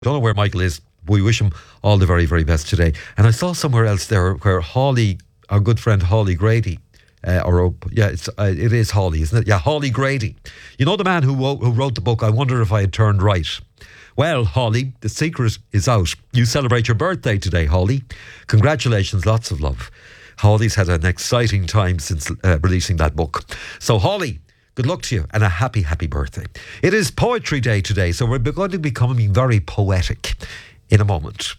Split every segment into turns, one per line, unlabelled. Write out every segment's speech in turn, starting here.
Don't know where Michael is. We wish him all the very, very best today. And I saw somewhere else there where Hawley, our good friend Hawley Grady, it is Hawley, isn't it? Yeah, Hawley Grady. You know the man who wrote the book, I Wonder If I Had Turned Right. Well, Hawley, the secret is out. You celebrate your birthday today, Hawley. Congratulations, lots of love. Hawley's had an exciting time since releasing that book. So, Hawley, good luck to you and a happy, happy birthday. It is Poetry Day today, so we're going to be becoming very poetic in a moment.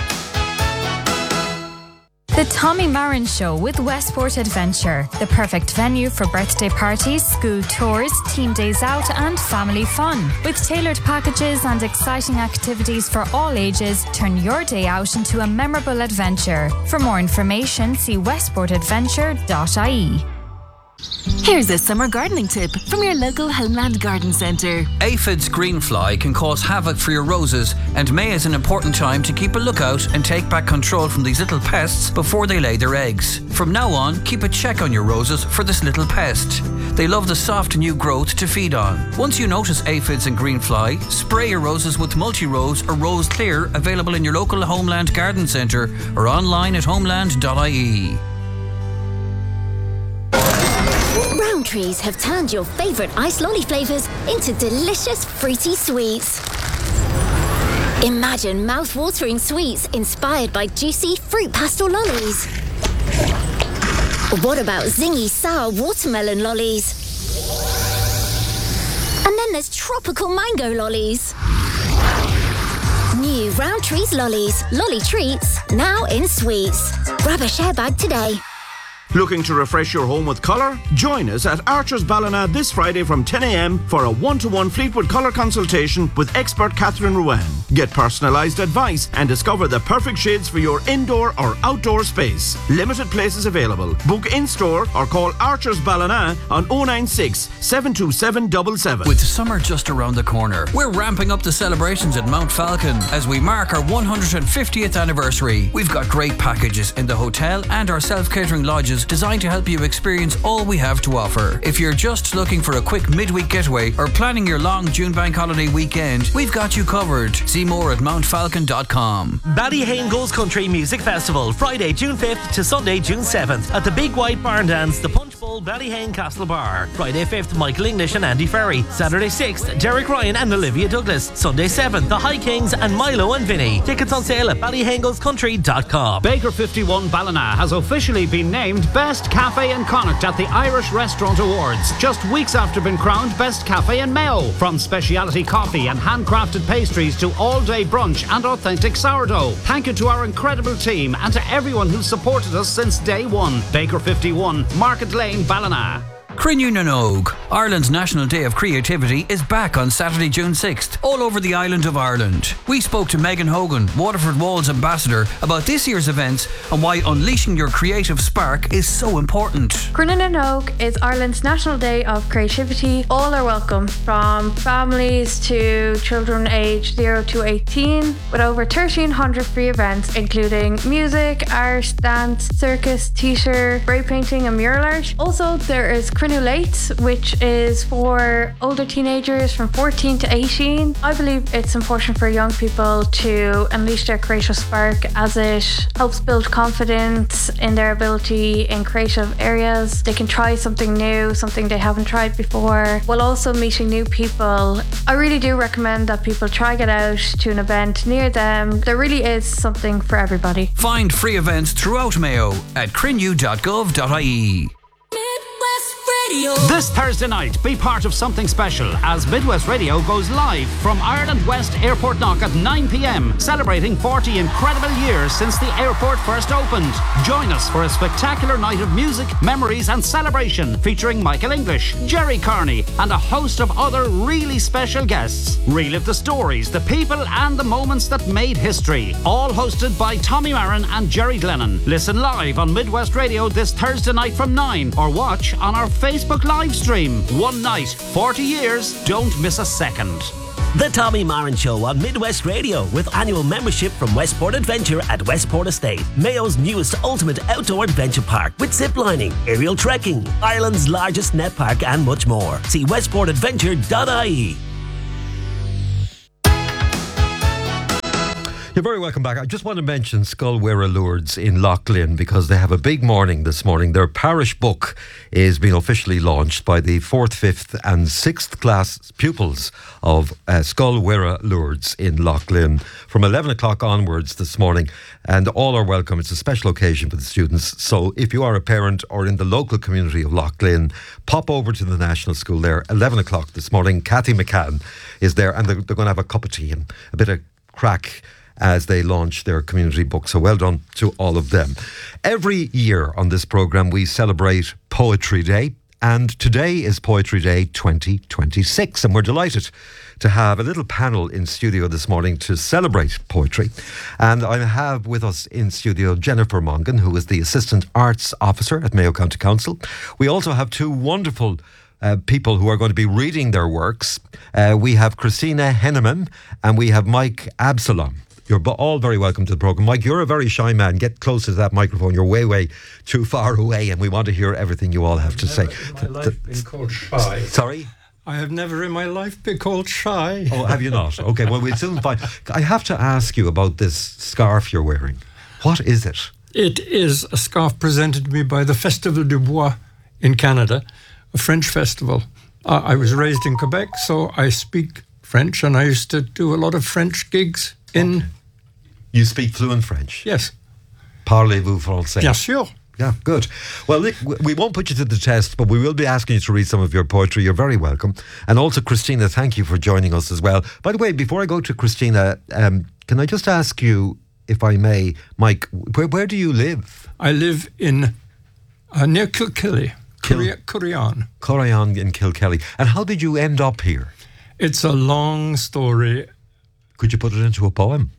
The Tommy Marin Show with Westport Adventure, the perfect venue for birthday parties, school tours, team days out and family fun. With tailored packages and exciting activities for all ages, turn your day out into a memorable adventure. For more information, see westportadventure.ie.
Here's a summer gardening tip from your local Homeland Garden Centre.
Aphids greenfly can cause havoc for your roses, and May is an important time to keep a lookout and take back control from these little pests before they lay their eggs. From now on, keep a check on your roses for this little pest. They love the soft new growth to feed on. Once you notice aphids and greenfly, spray your roses with Multi-Rose or Rose Clear, available in your local Homeland Garden Centre or online at homeland.ie.
Rowntrees have turned your favourite ice lolly flavours into delicious fruity sweets. Imagine mouth-watering sweets inspired by juicy fruit pastel lollies. Or what about zingy sour watermelon lollies? And then there's tropical mango lollies. New Rowntrees lollies, lolly treats, now in sweets. Grab a share bag today.
Looking to refresh your home with colour? Join us at Archer's Ballina this Friday from 10 a.m. for a one-to-one Fleetwood colour consultation with expert Catherine Ruane. Get personalised advice and discover the perfect shades for your indoor or outdoor space. Limited places available. Book in-store or call Archer's Ballina on 096 727 77.
With summer just around the corner, we're ramping up the celebrations at Mount Falcon as we mark our 150th anniversary. We've got great packages in the hotel and our self-catering lodges designed to help you experience all we have to offer. If you're just looking for a quick midweek getaway or planning your long June bank holiday weekend, we've got you covered. See more at mountfalcon.com.
Ballyhane Goes Country Music Festival, Friday, June 5th to Sunday, June 7th at the Big White Barn Dance, the Punch Bowl Ballyhane Castle Bar. Friday 5th, Michael English and Andy Ferry. Saturday 6th, Derek Ryan and Olivia Douglas. Sunday 7th, the High Kings and Milo and Vinny. Tickets on sale at ballyhanegoescountry.com.
Baker 51 Ballina has officially been named Best Cafe in Connacht at the Irish Restaurant Awards, just weeks after being crowned Best Cafe in Mayo. From specialty coffee and handcrafted pastries to all-day brunch and authentic sourdough. Thank you to our incredible team and to everyone who's supported us since day one. Baker 51, Market Lane, Ballina.
Crinnew na Nog, Ireland's National Day of Creativity, is back on Saturday, June 6th, all over the island of Ireland. We spoke to Megan Hogan, Waterford Walls ambassador, about this year's events and why unleashing your creative spark is so important.
Crinnew na Nog is Ireland's National Day of Creativity. All are welcome, from families to children aged 0 to 18, with over 1,300 free events including music, art, dance, circus, theatre, spray painting and mural art. Also, there is Crinnew Late, which is for older teenagers from 14 to 18. I believe it's important for young people to unleash their creative spark, as it helps build confidence in their ability in creative areas. They can try something new, something they haven't tried before, while also meeting new people. I really do recommend that people try get out to an event near them. There really is something for everybody.
Find free events throughout Mayo at crinnew.gov.ie.
This Thursday night, be part of something special as Midwest Radio goes live from Ireland West Airport Knock at 9 p.m, celebrating 40 incredible years since the airport first opened. Join us for a spectacular night of music, memories and celebration featuring Michael English, Jerry Carney and a host of other really special guests. Relive the stories, the people and the moments that made history. All hosted by Tommy Marin and Jerry Glennon. Listen live on Midwest Radio this Thursday night from 9 or watch on our Facebook live stream. One night, 40 years, don't miss a second.
The Tommy Marin Show on Midwest Radio, with annual membership from Westport Adventure at Westport Estate, Mayo's newest ultimate outdoor adventure park, with zip lining, aerial trekking, Ireland's largest net park and much more. See westportadventure.ie.
You're very welcome back. I just want to mention Scoil Lourdes in Loughlin because they have a big morning this morning. Their parish book is being officially launched by the 4th, 5th and 6th class pupils of Scoil Lourdes in Loughlin from 11 o'clock onwards this morning, and all are welcome. It's a special occasion for the students, so if you are a parent or in the local community of Loughlin, pop over to the National School there, 11 o'clock this morning. Cathy McCann is there, and they're going to have a cup of tea and a bit of crack as they launch their community book. So well done to all of them. Every year on this programme we celebrate Poetry Day, and today is Poetry Day 2026, and we're delighted to have a little panel in studio this morning to celebrate poetry. And I have with us in studio Jennifer Mongan, who is the Assistant Arts Officer at Mayo County Council. We also have two wonderful people who are going to be reading their works. We have Christina Henneman and we have Mike Absalom. You're all very welcome to the programme. Mike, you're a very shy man. Get closer to that microphone. You're way too far away, and we want to hear everything you all have to say.
I've never in my life been called shy.
Sorry?
I have never in my life been called shy.
Oh, have you not? Okay, well, we'll soon find. I have to ask you about this scarf you're wearing. What is it?
It is a scarf presented to me by the Festival du Bois in Canada, a French festival. I was raised in Quebec, so I speak French, and I used to do a lot of French gigs in...
You speak fluent French?
Yes.
Parlez-vous français?
Bien sûr.
Yeah, good. Well, Nick, we won't put you to the test, but we will be asking you to read some of your poetry. You're very welcome. And also, Christina, thank you for joining us as well. By the way, before I go to Christina, can I just ask you, if I may, Mike, where do you live?
I live in near Kilkelly, Currion.
Currion in Kilkelly. And how did you end up here?
It's a long story.
Could you put it into a poem?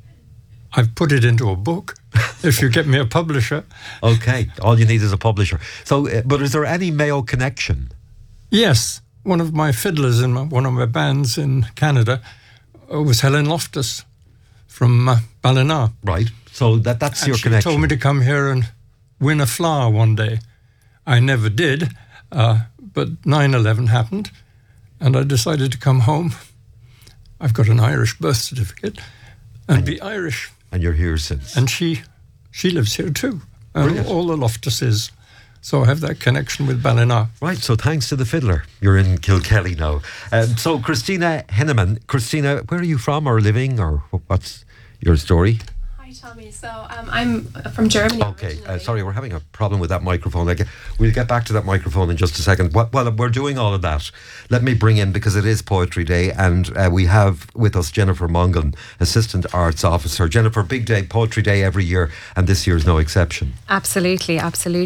I've put it into a book, if you get me a publisher.
Okay, all you need is a publisher. So, but is there any Mayo connection?
Yes. One of my fiddlers in one of my bands in Canada was Helen Loftus from Ballina.
Right, so that's your connection.
She told me to come here and win a flower one day. I never did, but 9/11 happened, and I decided to come home. I've got an Irish birth certificate and be Irish.
And you're here since.
And she lives here too. And all the Loftuses. So I have that connection with Ballina.
Right, so thanks to the fiddler. You're in Kilkelly now. So Christina Henneman. Christina, where are you from or living, or what's your story?
Hi, Tommy. So I'm from Germany.
Okay, sorry, we're having a problem with that microphone. We'll get back to that microphone in just a second. Well, we're doing all of that. Let me bring in, because it is Poetry Day, and we have with us Jennifer Mongan, Assistant Arts Officer. Jennifer, big day, Poetry Day every year, and this year's no exception.
Absolutely.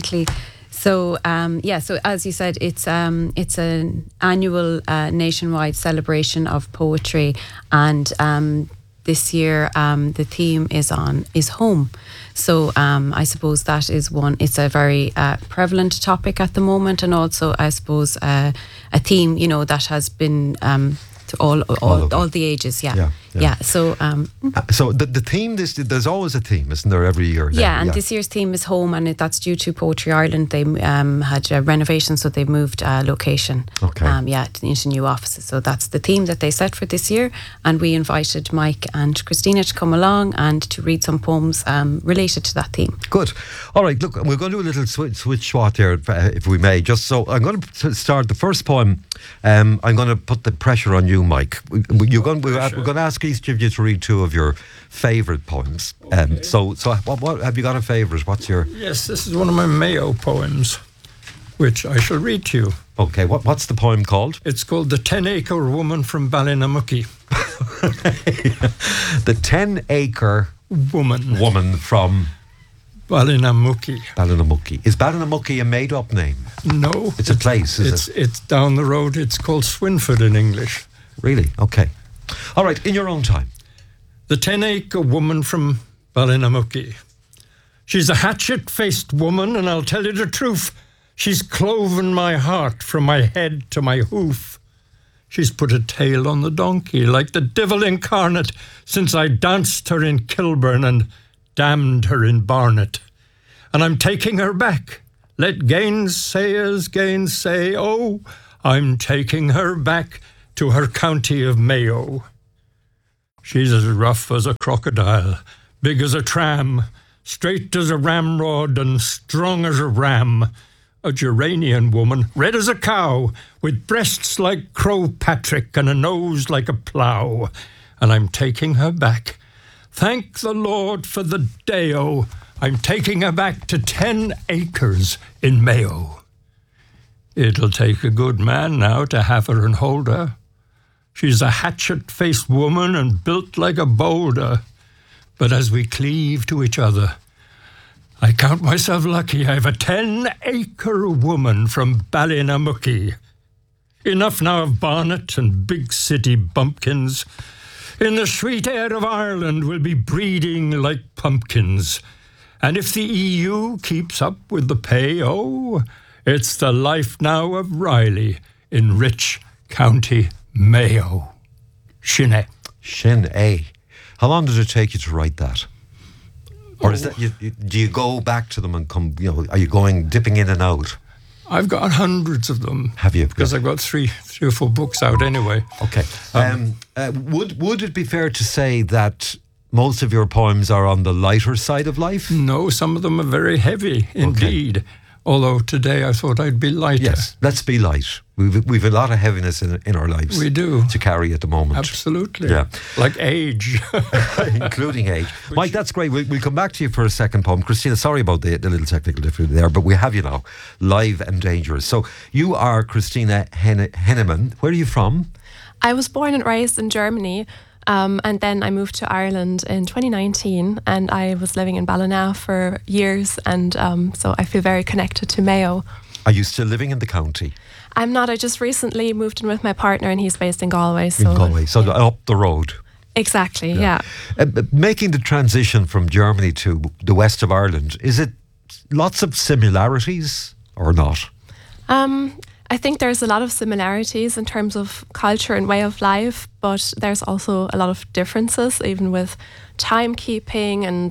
So, so as you said, it's an annual nationwide celebration of poetry, and this year the theme is home. So I suppose that is one. It's a very prevalent topic at the moment, and also I suppose a theme that has been to all the ages. Yeah. So
the theme, there's always a theme, isn't there, every year?
This year's theme is home, and that's due to Poetry Ireland. They had a renovation, so they moved location.
Okay.
Into new offices. So that's the theme that they set for this year, and we invited Mike and Christina to come along and to read some poems related to that theme.
Good. All right. Look, we're going to do a little switch swat here, if we may. Just so I'm going to start the first poem. I'm going to put the pressure on you, Mike. We're going to ask each of you to read two of your favourite poems.
Okay.
So what have you got a favourite? What's your...
Yes, this is one of my Mayo poems, which I shall read to you.
Okay, what's the poem called?
It's called The 10-Acre Woman from Ballinamuckey.
The 10-Acre Woman from...
Ballinamuckey.
Ballinamuckey. Is Ballinamuckey a made-up name?
No.
It's a place, is it?
It's down the road. It's called Swinford in English.
Really? Okay. All right, in your own time.
The 10-Acre Woman from Ballinamuckey. She's a hatchet-faced woman, and I'll tell you the truth. She's cloven my heart from my head to my hoof. She's put a tail on the donkey like the devil incarnate since I danced her in Kilburn and damned her in Barnet. And I'm taking her back. Let gainsayers gainsay. Oh, I'm taking her back to her county of Mayo. She's as rough as a crocodile, big as a tram, straight as a ramrod and strong as a ram. A Geranian woman, red as a cow, with breasts like Crow Patrick and a nose like a plough. And I'm taking her back. Thank the Lord for the day-o. I'm taking her back to 10 acres in Mayo. It'll take a good man now to have her and hold her. She's a hatchet-faced woman and built like a boulder. But as we cleave to each other, I count myself lucky I have a 10-acre woman from Ballinamookie. Enough now of Barnet and big city bumpkins. In the sweet air of Ireland we'll be breeding like pumpkins. And if the EU keeps up with the pay, oh, it's the life now of Riley in rich County Mayo. Shin-A.
Shin-A. How long did it take you to write that? Or is that do you go back to them and come? Are you dipping in and out?
I've got hundreds of them.
Have you?
Because I've got three or four books out anyway.
Okay. Would it be fair to say that most of your poems are on the lighter side of life?
No, some of them are very heavy indeed. Okay. Although today I thought I'd be lighter. Yes,
let's be light. We've a lot of heaviness in our lives.
We do.
To carry at the moment.
Absolutely.
Yeah.
Like age.
Including age. Mike, that's great. We'll come back to you for a second poem. Christina, sorry about the little technical difficulty there, but we have you now, live and dangerous. So you are Christina Henneman. Where are you from?
I was born and raised in Germany. And then I moved to Ireland in 2019 and I was living in Ballina for years and so I feel very connected to Mayo.
Are you still living in the county?
I'm not. I just recently moved in with my partner and he's based in Galway. So,
so up the road.
Exactly, yeah.
Making the transition from Germany to the west of Ireland, is it lots of similarities or not?
I think there's a lot of similarities in terms of culture and way of life, but there's also a lot of differences, even with timekeeping and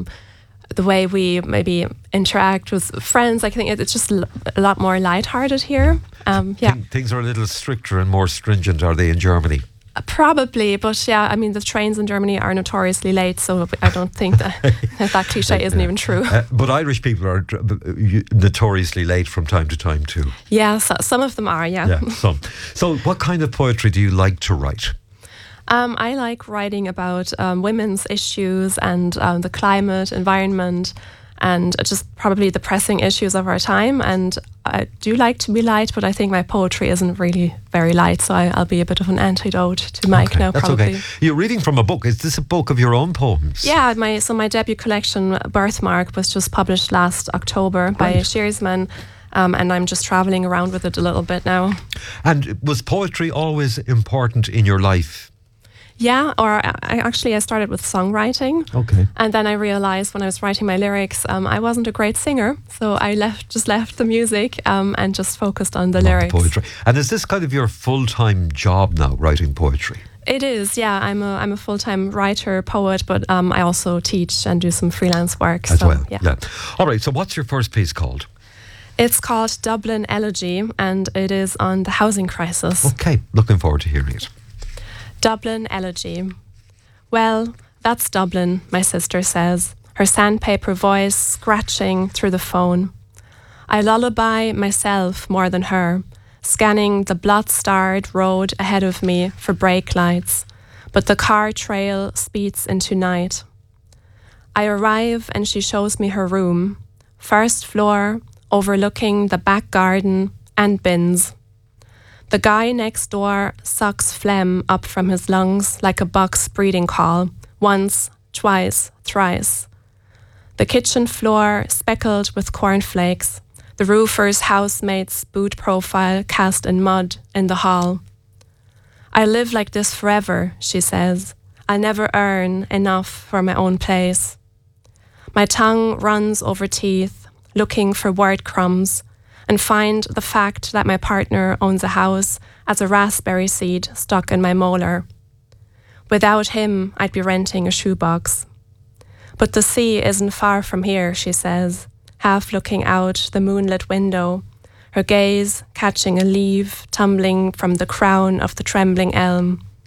the way we maybe interact with friends. I think it's just a lot more lighthearted here.
Things are a little stricter and more stringent, are they, in Germany?
Probably, but yeah, I mean, the trains in Germany are notoriously late, so I don't think that cliche isn't even true.
But Irish people are notoriously late from time to time too.
Yeah, some of them are, yeah.
Yeah, some. So what kind of poetry do you like to write?
I like writing about women's issues and the climate, environment, and just probably the pressing issues of our time. And I do like to be light, but I think my poetry isn't really very light, so I'll be a bit of an antidote to Mike now,
that's
probably.
Okay. You're reading from a book. Is this a book of your own poems?
Yeah, my debut collection, Birthmark, was just published last October by Shearsman, and I'm just travelling around with it a little bit now.
And was poetry always important in your life?
Yeah, or I started with songwriting.
Okay.
And then I realized when I was writing my lyrics, I wasn't a great singer. So I left the music and just focused on the lyrics.
Poetry. And is this kind of your full-time job now, writing poetry?
It is, yeah. I'm a full-time writer, poet, but I also teach and do some freelance work.
As well, yeah. All right, so what's your first piece called?
It's called Dublin Elegy, and it is on the housing crisis.
Okay, looking forward to hearing it.
Dublin Elegy. Well, that's Dublin, my sister says, her sandpaper voice scratching through the phone. I lullaby myself more than her, scanning the blot-starred road ahead of me for brake lights, but the car trail speeds into night. I arrive and she shows me her room, first floor, overlooking the back garden and bins. The guy next door sucks phlegm up from his lungs like a buck's breeding call, once, twice, thrice. The kitchen floor speckled with cornflakes, the roofer's housemate's boot profile cast in mud in the hall. I live like this forever, she says. I'll never earn enough for my own place. My tongue runs over teeth, looking for word crumbs, and find the fact that my partner owns a house as a raspberry seed stuck in my molar. Without him, I'd be renting a shoebox. But the sea isn't far from here, she says, half looking out the moonlit window, her gaze catching a leaf tumbling from the crown of the trembling elm.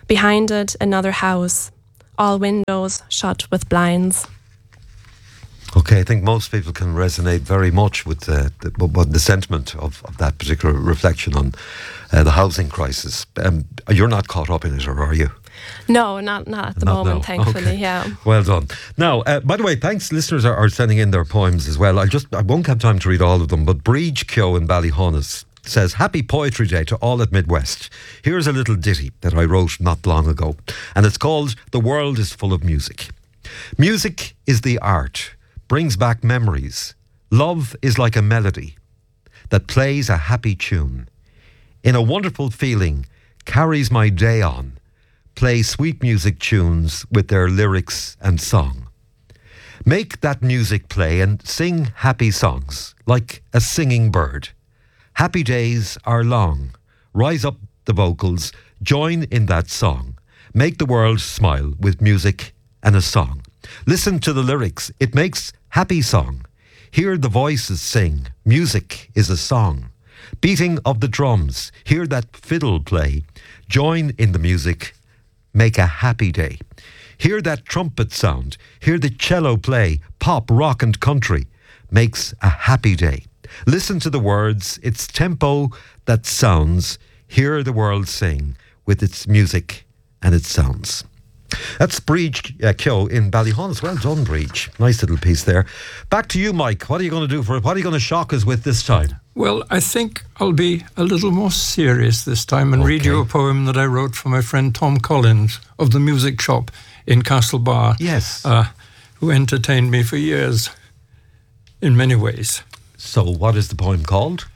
Behind it, another house, all windows shut with blinds.
Okay, I think most people can resonate very much with the sentiment of that particular reflection on the housing crisis. You're not caught up in it, or are you?
No, not at the moment,
now.
thankfully,
Okay.
yeah.
Well done. Now, by the way, thanks, listeners are sending in their poems as well. I won't have time to read all of them, but Breege Kyo in Ballyhonus says, Happy Poetry Day to all at Midwest. Here's a little ditty that I wrote not long ago, and it's called The World is Full of Music. Music is the art, brings back memories. Love is like a melody that plays a happy tune. In a wonderful feeling, carries my day on. Play sweet music tunes with their lyrics and song. Make that music play and sing happy songs like a singing bird. Happy days are long. Rise up the vocals, join in that song. Make the world smile with music and a song. Listen to the lyrics, it makes happy song. Hear the voices sing, music is a song. Beating of the drums, hear that fiddle play. Join in the music, make a happy day. Hear that trumpet sound, hear the cello play, pop, rock and country. Makes a happy day. Listen to the words, its tempo that sounds. Hear the world sing with its music and its sounds. That's Breege Kyo in Ballyhonus. Well done, Breege. Nice little piece there. Back to you, Mike. What are you going to do for it? What are you going to shock us with this time?
Well, I think I'll be a little more serious this time and read you a poem that I wrote for my friend Tom Collins of the Music Shop in Castlebar.
Yes.
Who entertained me for years in many ways.
So what is the poem called?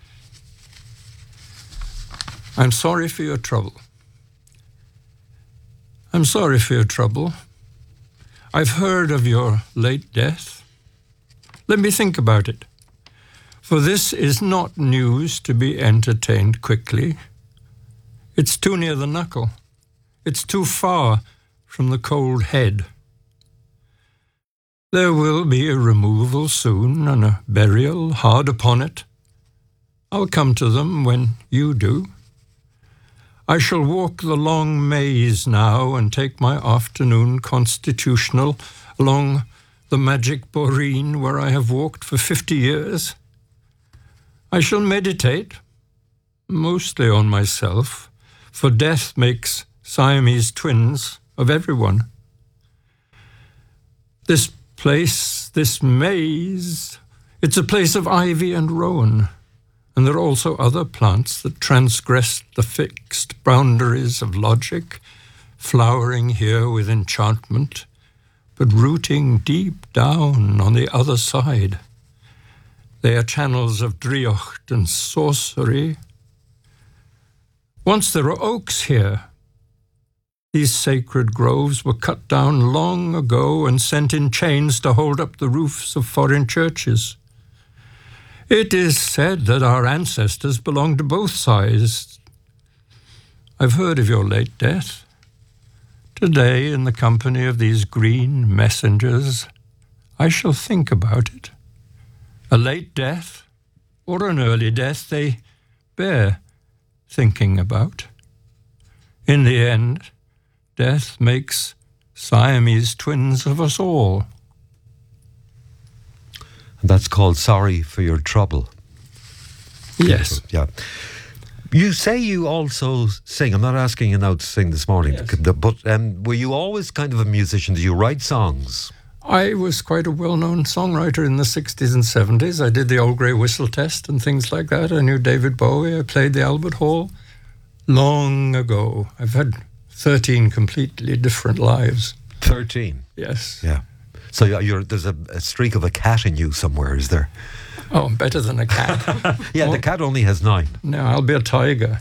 I'm sorry for your trouble. I'm sorry for your trouble. I've heard of your late death. Let me think about it. For this is not news to be entertained quickly. It's too near the knuckle. It's too far from the cold head. There will be a removal soon and a burial hard upon it. I'll come to them when you do. I shall walk the long maze now and take my afternoon constitutional along the magic boreen where I have walked for 50 years. I shall meditate, mostly on myself, for death makes Siamese twins of everyone. This place, this maze, it's a place of ivy and rowan. And there are also other plants that transgress the fixed boundaries of logic, flowering here with enchantment, but rooting deep down on the other side. They are channels of driocht and sorcery. Once there were oaks here. These sacred groves were cut down long ago and sent in chains to hold up the roofs of foreign churches. It is said that our ancestors belonged to both sides. I've heard of your late death. Today, in the company of these green messengers, I shall think about it. A late death or an early death, they bear thinking about. In the end, death makes Siamese twins of us all.
And that's called Sorry for Your Trouble.
Yes.
Yeah. You say you also sing. I'm not asking you now to sing this morning,
yes.
But were you always kind of a musician? Did you write songs?
I was quite a well-known songwriter in the 60s and 70s. I did the Old Grey Whistle Test and things like that. I knew David Bowie. I played the Albert Hall long ago. I've had 13 completely different lives.
13?
Yes.
Yeah. So there's a streak of a cat in you somewhere, is there?
Oh, I'm better than a cat.
Yeah, the cat only has 9.
No, I'll be a tiger.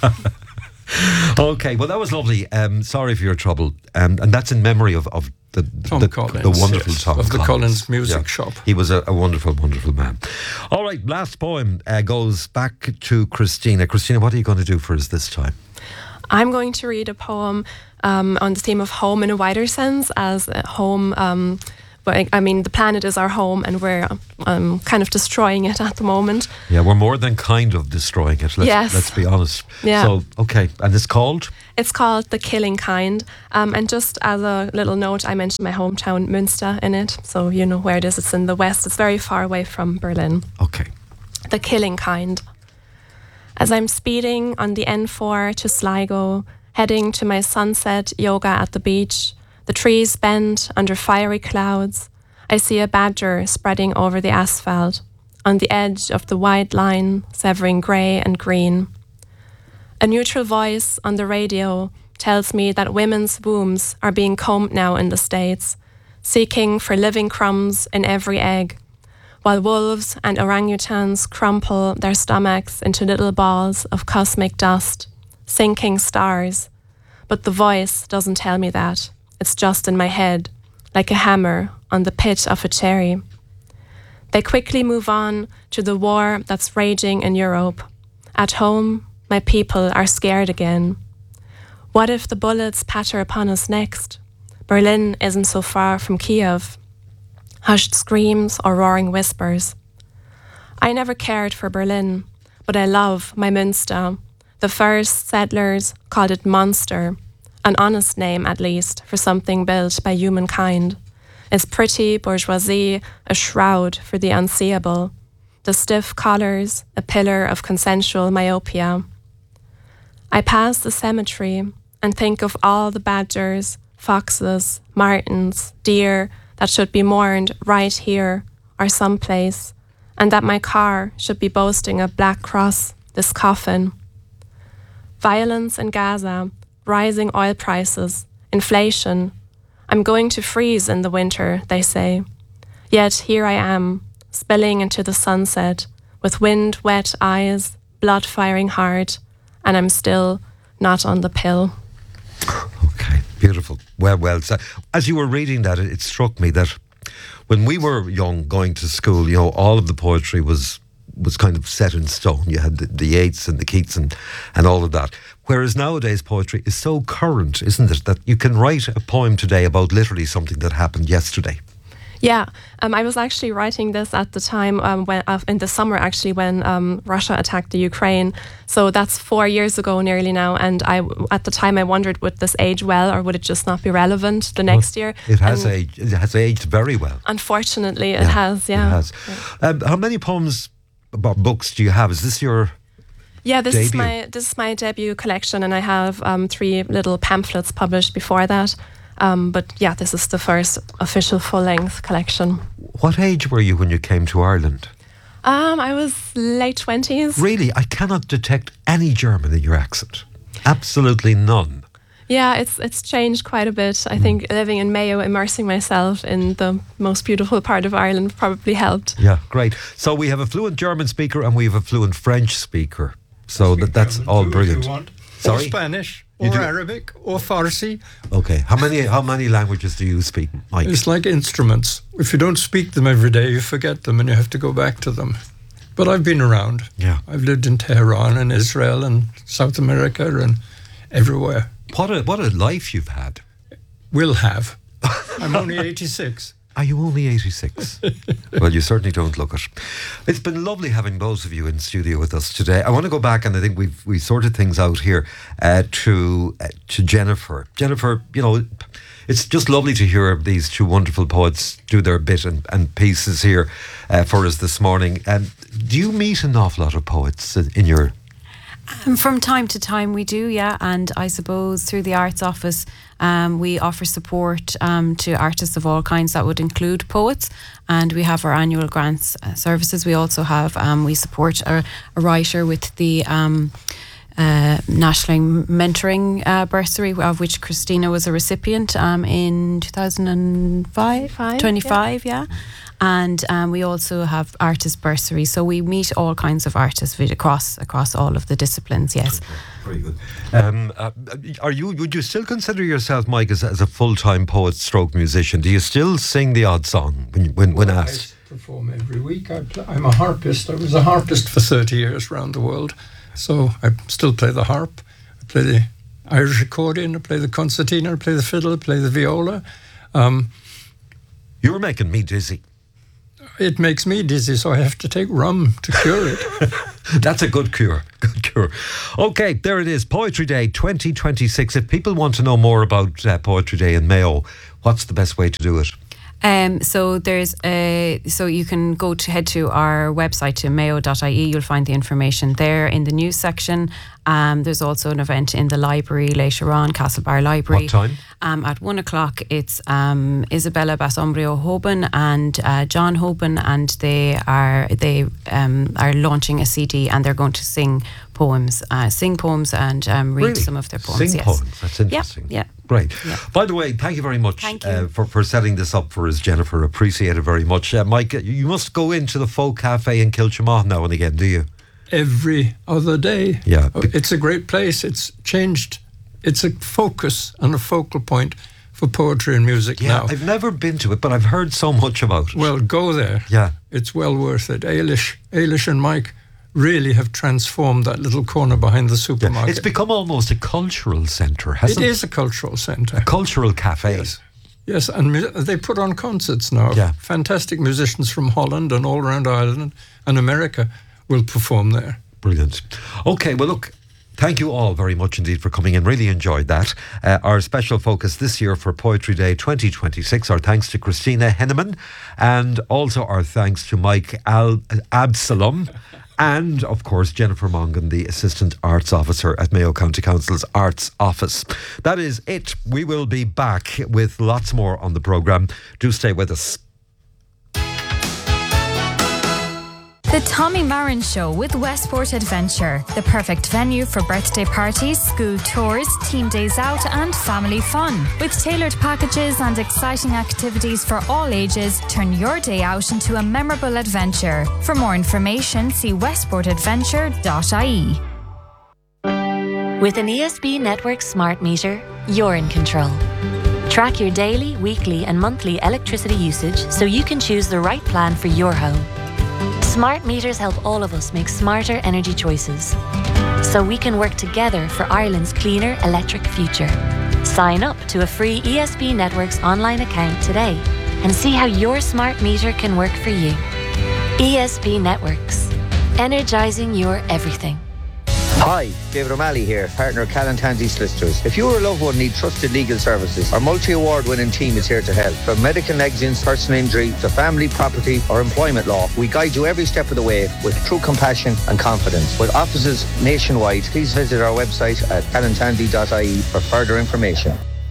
Okay, well, that was lovely. Sorry for your trouble. And that's in memory of the
Collins,
the wonderful
yes,
Tom
of the
Collins.
Collins Music Shop.
He was a wonderful, wonderful man. All right, last poem goes back to Christina. Christina, what are you going to do for us this time?
I'm going to read a poem on the theme of home in a wider sense, as home. But I mean, the planet is our home, and we're kind of destroying it at the moment.
Yeah, we're more than kind of destroying it. Let's be honest.
Yeah.
So, okay, and it's called?
It's called The Killing Kind. And just as a little note, I mentioned my hometown, Münster, in it. So you know where it is. It's in the west. It's very far away from Berlin.
Okay.
The Killing Kind. As I'm speeding on the N4 to Sligo, heading to my sunset yoga at the beach, the trees bend under fiery clouds. I see a badger spreading over the asphalt, on the edge of the wide line severing grey and green. A neutral voice on the radio tells me that women's wombs are being combed now in the States, seeking for living crumbs in every egg, while wolves and orangutans crumple their stomachs into little balls of cosmic dust, sinking stars. But the voice doesn't tell me that. It's just in my head, like a hammer on the pit of a cherry. They quickly move on to the war that's raging in Europe. At home, my people are scared again. What if the bullets patter upon us next? Berlin isn't so far from Kiev. Hushed screams or roaring whispers. I never cared for Berlin, but I love my Münster. The first settlers called it Monster, an honest name at least for something built by humankind. Its pretty bourgeoisie, a shroud for the unseeable. The stiff collars, a pillar of consensual myopia. I pass the cemetery and think of all the badgers, foxes, martens, deer that should be mourned right here or someplace, and that my car should be boasting a black cross, this coffin. Violence in Gaza, rising oil prices, inflation. I'm going to freeze in the winter, they say. Yet here I am, spilling into the sunset, with wind-wet eyes, blood firing hard, and I'm still not on the pill.
Okay, beautiful. Well said. As you were reading that, it struck me that when we were young, going to school, you know, all of the poetry was kind of set in stone. You had the Yeats and the Keats and all of that. Whereas nowadays poetry is so current, isn't it, that you can write a poem today about literally something that happened yesterday.
Yeah, I was actually writing this at the time when in the summer actually when Russia attacked the Ukraine. So that's 4 years ago nearly now. And at the time I wondered, would this age well or would it just not be relevant the next year?
It has aged. It has aged very well.
Unfortunately, it has. Yeah.
It has. How many poems, books do you have? Is this your?
Yeah, this
debut?
is my debut collection, and I have 3 little pamphlets published before that. But yeah, this is the first official full-length collection.
What age were you when you came to Ireland?
I was late 20s.
Really? I cannot detect any German in your accent. Absolutely none.
Yeah, it's changed quite a bit. I think living in Mayo, immersing myself in the most beautiful part of Ireland probably helped.
Yeah, great. So we have a fluent German speaker and we have a fluent French speaker. So that's all brilliant.
If you want.
Sorry?
Or Spanish, or Arabic, or Farsi.
Okay. How many languages do you speak, Mike?
It's like instruments. If you don't speak them every day, you forget them and you have to go back to them. But I've been around.
Yeah.
I've lived in Tehran and Israel and South America and everywhere.
What a life you've had.
Will have. I'm only 86.
Are you only 86? Well, you certainly don't look it. It's been lovely having both of you in studio with us today. I want to go back, and I think we sorted things out here to Jennifer. Jennifer, you know, it's just lovely to hear these 2 wonderful poets do their bit and pieces here for us this morning. Do you meet an awful lot of poets in your...
From time to time we do, yeah, and I suppose through the Arts Office we offer support to artists of all kinds. That would include poets, and we have our annual grants services. We also have we support a writer with the National Mentoring Bursary, of which Christina was a recipient in 2025, yeah. And we also have artist bursaries, so we meet all kinds of artists across all of the disciplines. Yes,
very good. Would you still consider yourself, Mike, as a full-time poet stroke musician? Do you still sing the odd song when asked?
I perform every week. I'm a harpist. I was a harpist for 30 years around the world, so I still play the harp. I play the Irish accordion. I play the concertina. I play the fiddle. I play the viola.
You're making me dizzy.
It makes me dizzy, so I have to take rum to cure it.
That's a good cure. Good cure. Okay, there it is. Poetry Day 2026. If people want to know more about Poetry Day in Mayo, what's the best way to do it?
So you can head to our website to mayo.ie. You'll find the information there in the news section. There's also an event in the library later on, Castlebar Library.
What time?
At 1 o'clock, it's Isabella Basombrio Hoban and John Hoban, and they are launching a CD, and they're going to sing poems and read
Really?
some of their poems.
Sing poems. That's interesting.
Yeah.
Great.
Yeah.
By the way, thank you very much
you.
For setting this up for us, Jennifer. Appreciate it very much. Mike, you must go into the Folk Cafe in Kilchamaugh now and again, do you?
Every other day.
Yeah.
It's a great place. It's changed. It's a focus and a focal point for poetry and music now.
I've never been to it, but I've heard so much about it.
Well, go there.
Yeah.
It's well worth it. Ailish and Mike really have transformed that little corner behind the supermarket.
It's become almost a cultural centre, hasn't it?
It is a cultural centre.
A cultural cafe.
Yes, and they put on concerts now.
Yeah.
Fantastic musicians from Holland and all around Ireland and America will perform there.
Brilliant. Okay, well, look, thank you all very much indeed for coming in. Really enjoyed that. Our special focus this year for Poetry Day 2026, our thanks to Christina Henneman, and also our thanks to Mike Absalom, and of course Jennifer Mongan, the Assistant Arts Officer at Mayo County Council's Arts Office. That is it. We will be back with lots more on the programme. Do stay with us.
The Tommy Marin Show with Westport Adventure, the perfect venue for birthday parties, school tours, team days out and family fun. With tailored packages and exciting activities for all ages, turn your day out into a memorable adventure. For more information, see westportadventure.ie.
With an ESB Network smart meter, you're in control. Track your daily, weekly and monthly electricity usage so you can choose the right plan for your home. Smart meters help all of us make smarter energy choices, so we can work together for Ireland's cleaner electric future. Sign up to a free ESB Networks online account today and see how your smart meter can work for you. ESB Networks, energising your everything.
Hi, David O'Malley here, partner of Callan Tansey Solicitors. If you or a loved one need trusted legal services, our multi-award-winning team is here to help. From medical negligence, personal injury, to family, property or employment law, we guide you every step of the way with true compassion and confidence. With offices nationwide, please visit our website at callantansey.ie for further information.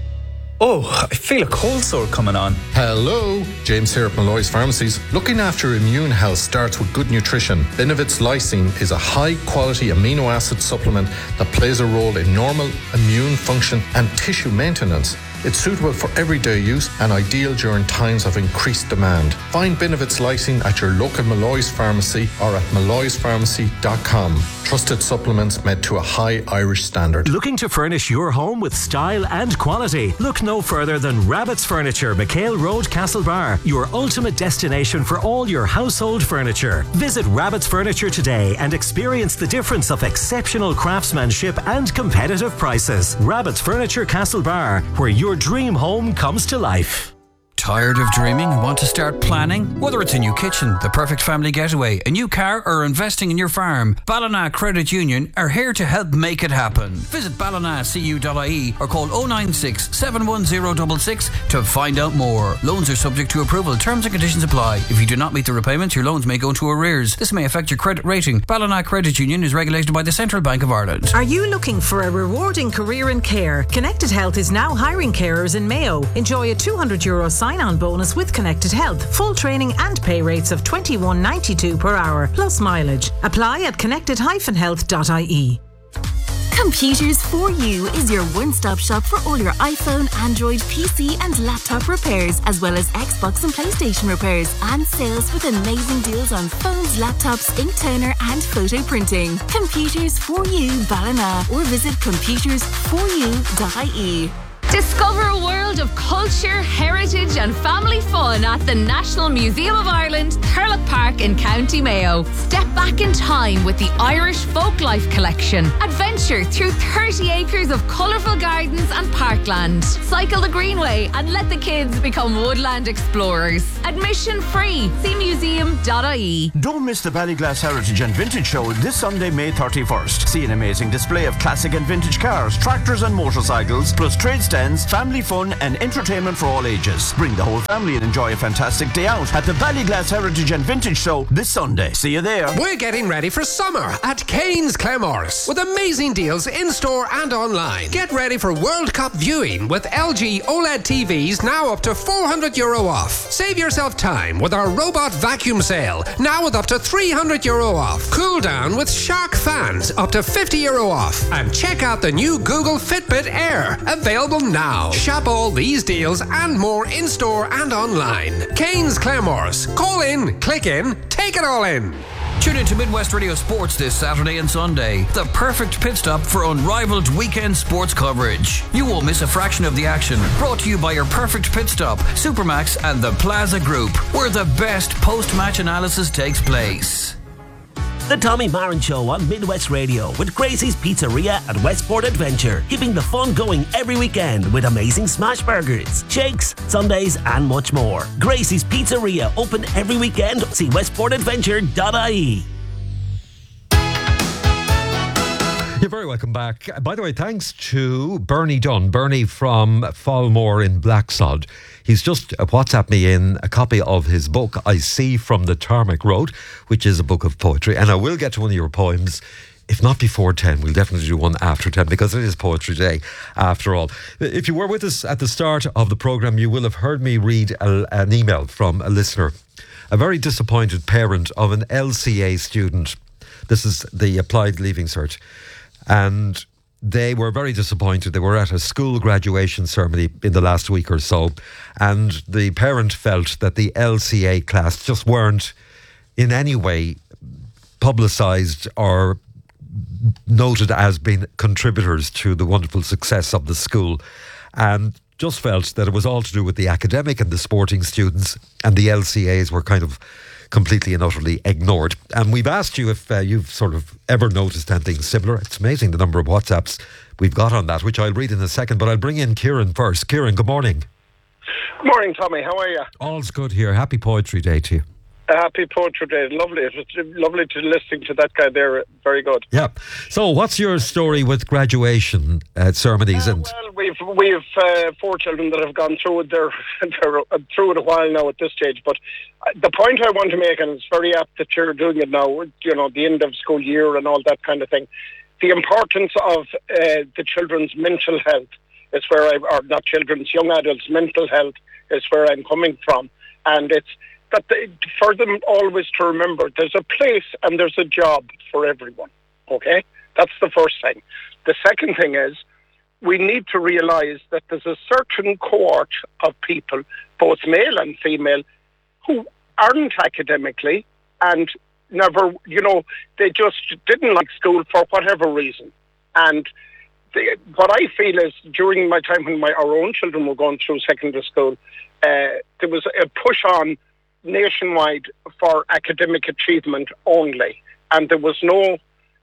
Oh, I feel a cold sore coming on.
Hello, James here at Malloy's Pharmacies. Looking after immune health starts with good nutrition. Benevit's Lysine is a high-quality amino acid supplement that plays a role in normal immune function and tissue maintenance. It's suitable for everyday use and ideal during times of increased demand. Find Benevit's Lysine at your local Malloy's Pharmacy or at malloyspharmacy.com. Trusted supplements made to a high Irish standard.
Looking to furnish your home with style and quality? Look no further than Rabbit's Furniture, McHale Road, Castlebar, your ultimate destination for all your household furniture. Visit Rabbit's Furniture today and experience the difference of exceptional craftsmanship and competitive prices. Rabbit's Furniture, Castlebar, where your dream home comes to life.
Tired of dreaming and want to start planning? Whether it's a new kitchen, the perfect family getaway, a new car or investing in your farm, Ballina Credit Union are here to help make it happen. Visit ballinacu.ie or call 096 71066 to find out more. Loans are subject to approval. Terms and conditions apply. If you do not meet the repayments, your loans may go into arrears. This may affect your credit rating. Ballina Credit Union is regulated by the Central Bank of Ireland.
Are you looking for a rewarding career in care? Connected Health is now hiring carers in Mayo. Enjoy a €200 sign-on bonus with Connected Health, full training and pay rates of $21.92 per hour, plus mileage. Apply at connected-health.ie.
Computers for You is your one-stop shop for all your iPhone, Android, PC and laptop repairs, as well as Xbox and PlayStation repairs and sales with amazing deals on phones, laptops, ink toner and photo printing. Computers for You, Ballina, or visit computersforyou.ie.
Discover a world of culture, heritage heritage and family fun at the National Museum of Ireland, Thurlock Park in County Mayo. Step back in time with the Irish Folklife Collection. Adventure through 30 acres of colourful gardens and parkland. Cycle the Greenway and let the kids become woodland explorers. Admission free. See museum.ie.
Don't miss the Ballyglass Heritage and Vintage Show this Sunday, May 31st. See an amazing display of classic and vintage cars, tractors and motorcycles, plus trade stands, family fun and entertainment for all ages. Bring the whole family and enjoy a fantastic day out at the Ballyglass Heritage and Vintage Show this Sunday. See you there.
We're getting ready for summer at Kane's Claremorris with amazing deals in-store and online. Get ready for World Cup viewing with LG OLED TVs now up to €400 off. Save yourself time with our robot vacuum sale, now with up to €300 off. Cool down with Shark fans, up to €50 off. And check out the new Google Fitbit Air, available now. Shop all these deals and more in-store and online. Kane's Claremorris. Call in, click in, take it all in.
Tune in to Midwest Radio Sports this Saturday and Sunday. The perfect pit stop for unrivaled weekend sports coverage. You won't miss a fraction of the action. Brought to you by your perfect pit stop, Supermax and the Plaza Group, where the best post-match analysis takes place.
The Tommy Marin Show on Midwest Radio with Gracie's Pizzeria at Westport Adventure, keeping the fun going every weekend with amazing smash burgers, shakes, sundaes and much more. Gracie's Pizzeria, open every weekend. See westportadventure.ie.
You're very welcome back. By the way, thanks to Bernie Dunn. Bernie from Fallmore in Blacksod. He's just WhatsApped me in a copy of his book, I See from the Tarmac Road, which is a book of poetry. And I will get to one of your poems, if not before 10. We'll definitely do one after 10 because it is Poetry Day after all. If you were with us at the start of the programme, you will have heard me read an email from a listener, a very disappointed parent of an LCA student. This is the Applied Leaving Cert. And they were very disappointed. They were at a school graduation ceremony in the last week or so, and the parent felt that the LCA class just weren't in any way publicised or noted as being contributors to the wonderful success of the school, and just felt that it was all to do with the academic and the sporting students, and the LCAs were kind of completely and utterly ignored. And we've asked you if you've sort of ever noticed anything similar. It's amazing the number of WhatsApps we've got on that, which I'll read in a second, but I'll bring in Kieran first. Kieran, good morning.
Good morning, Tommy. How are you?
All's good here. Happy Poetry Day to you.
Happy Poetry Day. Lovely. It was lovely to listen to that guy there. Very good.
Yeah. So what's your story with graduation ceremonies?
Well, we've 4 children that have gone through it. They're through it a while now at this stage. But the point I want to make, and it's very apt that you're doing it now, you know, the end of school year and all that kind of thing, the importance of the children's mental health is where or not children's, young adults' mental health is where I'm coming from. And it's that for them always to remember there's a place and there's a job for everyone, okay? That's the first thing. The second thing is we need to realise that there's a certain cohort of people, both male and female, who aren't academically and never, you know, they just didn't like school for whatever reason. And what I feel is during my time when our own children were going through secondary school, there was a push on nationwide for academic achievement only, and there was no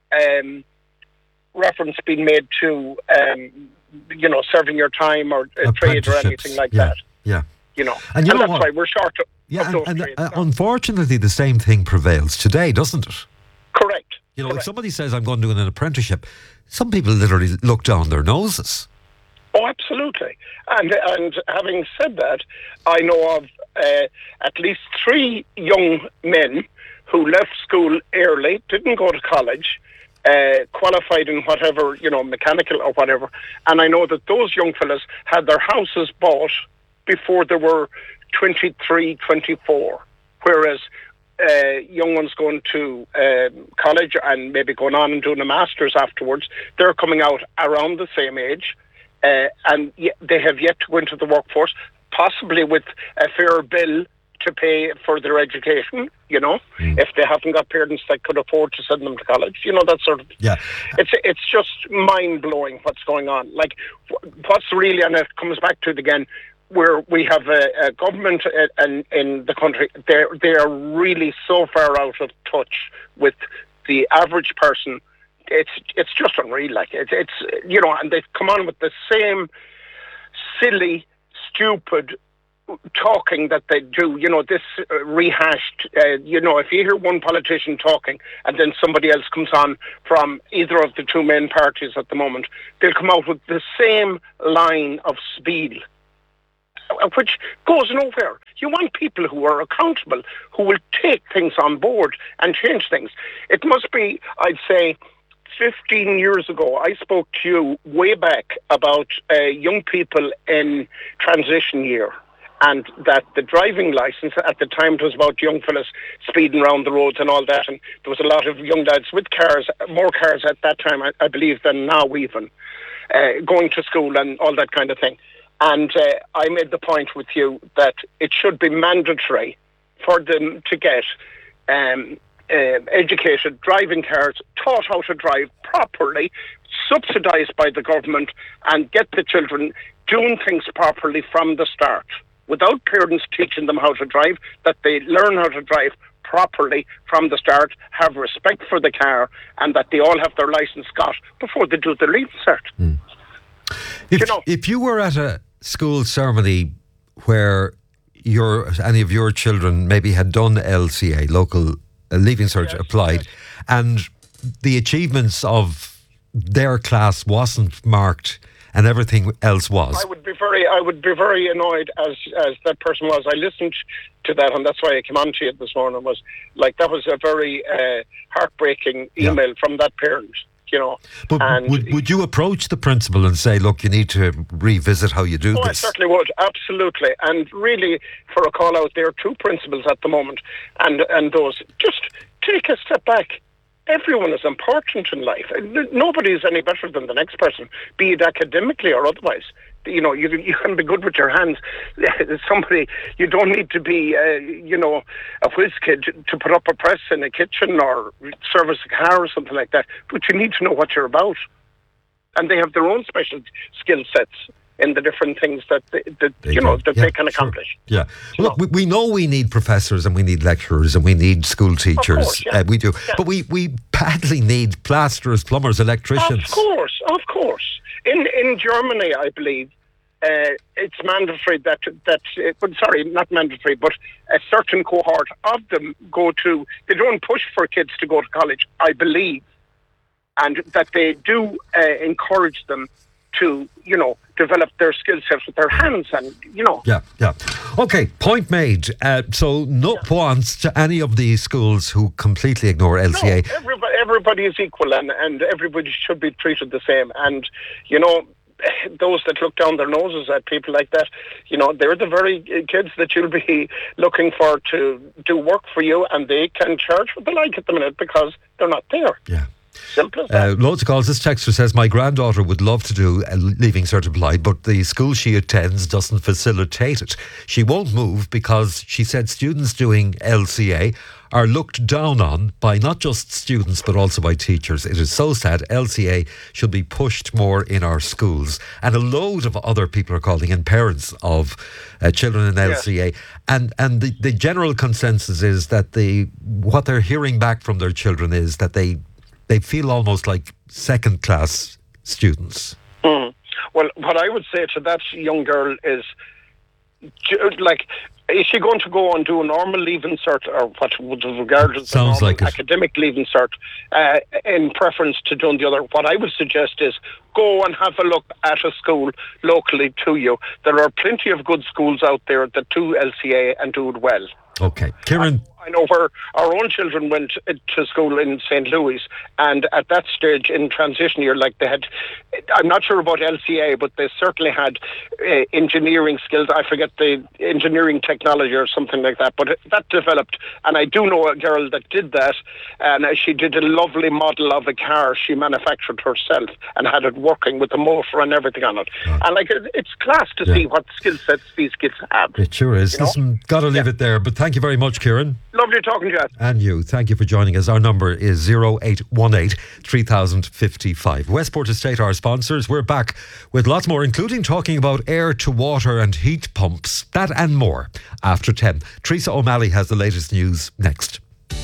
reference being made to you know, serving your time or a trade or anything like that.
Yeah,
you know,
and
that's why we're short of those
and
trades.
Unfortunately, the same thing prevails today, doesn't it?
Correct.
You know, if somebody says I'm going to do an apprenticeship, some people literally look down their noses.
Oh, absolutely. And having said that, I know of at least 3 young men who left school early, didn't go to college, qualified in whatever, you know, mechanical or whatever. And I know that those young fellas had their houses bought before they were 23, 24. Whereas young ones going to college and maybe going on and doing a master's afterwards, they're coming out around the same age. And they have yet to go into the workforce, possibly with a fair bill to pay for their education, you know, if they haven't got parents that could afford to send them to college, you know, that sort of.
Yeah.
It's just mind-blowing what's going on. Like, what's really, and it comes back to it again, where we have a government in the country, they are really so far out of touch with the average person. It's just unreal. Like it's you know, and they've come on with the same silly, stupid talking that they do, you know, this rehashed, you know, if you hear one politician talking and then somebody else comes on from either of the two main parties at the moment, they'll come out with the same line of spiel, which goes nowhere. You want people who are accountable, who will take things on board and change things. It must be, I'd say, 15 years ago, I spoke to you way back about young people in transition year, and that the driving licence, at the time it was about young fellas speeding around the roads and all that, and there was a lot of young lads with cars, more cars at that time, I believe, than now even, going to school and all that kind of thing. And I made the point with you that it should be mandatory for them to get educated driving cars, taught how to drive properly, subsidised by the government, and get the children doing things properly from the start, without parents teaching them how to drive, that they learn how to drive properly from the start, have respect for the car, and that they all have their licence got before they do the leaving cert.
If you were at a school ceremony where any of your children maybe had done LCA, local leaving cert, applied, and the achievements of their class wasn't marked and everything else was,
I would be very annoyed as that person was. I listened to that, and that's why I came on to it this morning. Was like, that was a very heartbreaking email from that parent. You know,
but would you approach the principal and say, look, you need to revisit how you do this?
I certainly would, absolutely. And really, for a call out, there are two principals at the moment, and those, just take a step back. Everyone is important in life. Nobody is any better than the next person, be it academically or otherwise. You know, you can be good with your hands. Somebody, you don't need to be, you know, a whiz kid to put up a press in a kitchen or service a car or something like that. But you need to know what you're about. And they have their own special skill sets in the different things that they can accomplish.
Sure. Yeah. Look, we know we need professors and we need lecturers and we need school teachers.
Of course, yeah.
We do. Yeah. But we badly need plasterers, plumbers, electricians.
Of course. In Germany, I believe, it's mandatory not mandatory, but a certain cohort of them they don't push for kids to go to college, I believe, and that they do encourage them to, you know, develop their skill sets with their hands and, you know.
Yeah. Okay, point made. So no points to any of these schools who completely ignore LCA.
No, everybody is equal and everybody should be treated the same. And, you know, those that look down their noses at people like that, you know, they're the very kids that you'll be looking for to do work for you, and they can charge what they like at the minute because they're not there.
Yeah.
Simple as that.
Loads of calls. This texter says, my granddaughter would love to do a leaving cert applied, but the school she attends doesn't facilitate it. She won't move because she said students doing LCA are looked down on by not just students but also by teachers. It is so sad. LCA should be pushed more in our schools. And a load of other people are calling in, parents of children in LCA. And the general consensus is that what they're hearing back from their children is that they feel almost like second-class students.
Mm. Well, what I would say to that young girl is, like, is she going to go and do a normal leaving cert, or what would regard as a normal academic leaving cert, in preference to doing the other? What I would suggest is go and have a look at a school locally to you. There are plenty of good schools out there that do LCA and do it well.
Okay. Kieran?
I know where our own children went to school in St. Louis, and at that stage in transition year, like they had, I'm not sure about LCA, but they certainly had engineering skills. I forget the engineering technology or something like that, but that developed. And I do know a girl that did that, and she did a lovely model of a car she manufactured herself and had it working with the motor and everything on it. And like, it's class to see what skill sets these kids have.
It sure is. Listen, got to leave it there, but thank you very much, Kieran.
Lovely talking to you.
And you. Thank you for joining us. Our number is 0818 3055. Westport Estate, our sponsors. We're back with lots more, including talking about air to water and heat pumps. That and more after 10. Teresa O'Malley has the latest news next.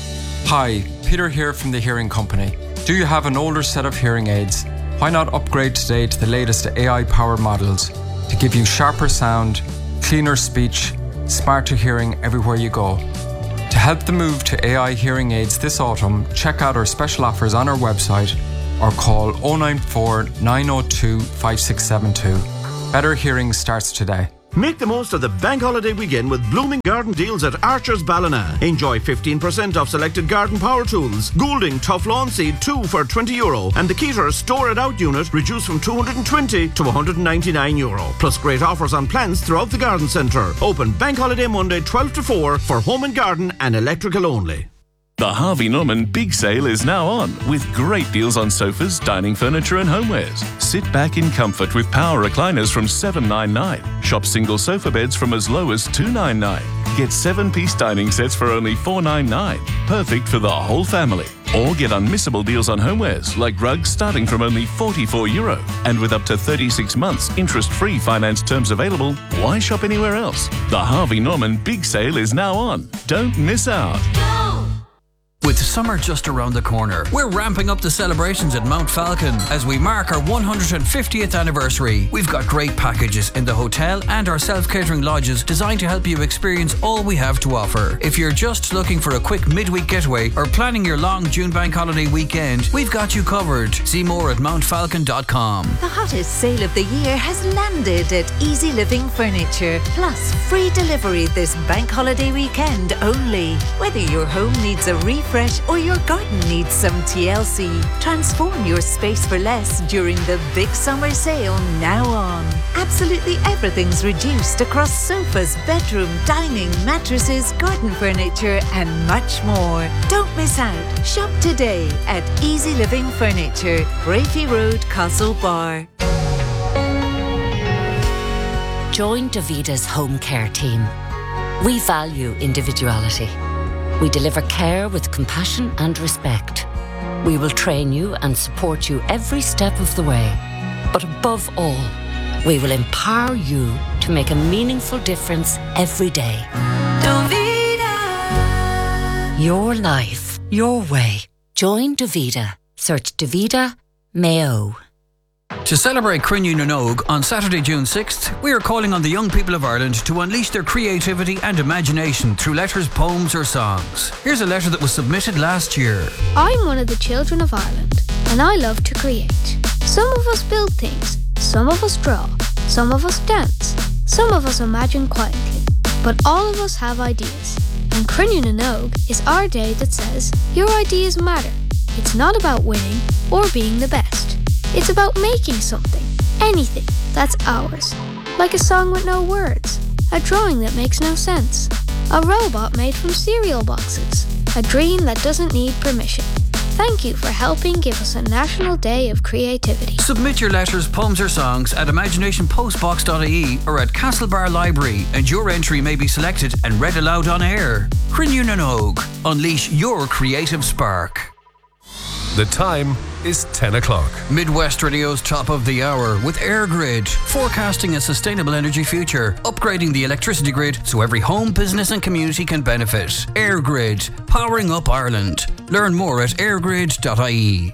Hi, Peter here from the Hearing Company. Do you have an older set of hearing aids? Why not upgrade today to the latest AI-powered models to give you sharper sound, cleaner speech, smarter hearing everywhere you go? To help the move to AI hearing aids this autumn, check out our special offers on our website or call 094 902 5672. Better hearing starts today.
Make the most of the bank holiday weekend with blooming garden deals at Archer's Ballina. Enjoy 15% off selected garden power tools. Goulding Tough Lawn Seed 2 for €20 and the Keter Store It Out unit reduced from €220 to €199. Plus great offers on plants throughout the garden centre. Open bank holiday Monday 12 to 4 for home and garden and electrical only.
The Harvey Norman Big Sale is now on, with great deals on sofas, dining furniture and homewares. Sit back in comfort with power recliners from $799. Shop single sofa beds from as low as $299. Get 7-piece dining sets for only $499. Perfect for the whole family. Or get unmissable deals on homewares, like rugs starting from only €44. And with up to 36 months interest-free finance terms available, why shop anywhere else? The Harvey Norman Big Sale is now on. Don't miss out.
With summer just around the corner, we're ramping up the celebrations at Mount Falcon as we mark our 150th anniversary. We've got great packages in the hotel and our self-catering lodges designed to help you experience all we have to offer. If you're just looking for a quick midweek getaway or planning your long June bank holiday weekend, we've got you covered. See more at mountfalcon.com.
The hottest sale of the year has landed at Easy Living Furniture. Plus, free delivery this bank holiday weekend only. Whether your home needs a refresh or your garden needs some TLC, transform your space for less during the big summer sale now on. Absolutely everything's reduced across sofas, bedroom, dining, mattresses, garden furniture and much more. Don't miss out. Shop today at Easy Living Furniture, Brafey Road, Castlebar.
Join Davita's home care team. We value individuality. We deliver care with compassion and respect. We will train you and support you every step of the way. But above all, we will empower you to make a meaningful difference every day. Davita. Your life, your way. Join Davita. Search Davita Mayo.
To celebrate Crinne na nÓg on Saturday, June 6th, we are calling on the young people of Ireland to unleash their creativity and imagination through letters, poems or songs. Here's a letter that was submitted last year.
I'm one of the children of Ireland, and I love to create. Some of us build things, some of us draw, some of us dance, some of us imagine quietly, but all of us have ideas. And Crinne na nÓg is our day that says, your ideas matter. It's not about winning or being the best. It's about making something, anything, that's ours. Like a song with no words, a drawing that makes no sense, a robot made from cereal boxes, a dream that doesn't need permission. Thank you for helping give us a National Day of Creativity.
Submit your letters, poems or songs at imaginationpostbox.ie or at Castlebar Library and your entry may be selected and read aloud on air. Crinne na nÓg. Unleash your creative spark.
The time is 10 o'clock.
Midwest Radio's top of the hour with EirGrid, forecasting a sustainable energy future, upgrading the electricity grid so every home, business and community can benefit. EirGrid, powering up Ireland. Learn more at airgrid.ie.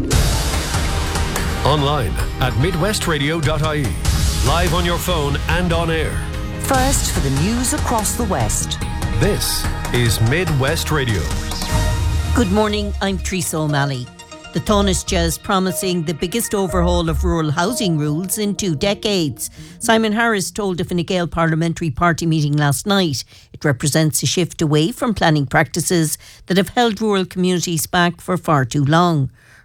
Online at midwestradio.ie. Live on your phone and on air.
First for the news across the West.
This is Midwest Radio.
Good morning, I'm Teresa O'Malley. The Taoiseach is promising the biggest overhaul of rural housing rules in 2 decades. Simon Harris told a Fine Gael parliamentary party meeting last night it represents a shift away from planning practices that have held rural communities back for far too long.